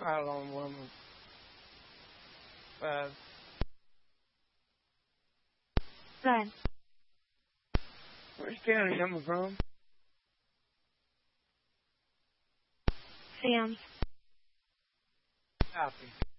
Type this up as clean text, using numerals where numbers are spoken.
Island woman. But Run. where's Danny coming from? Sam. Copy.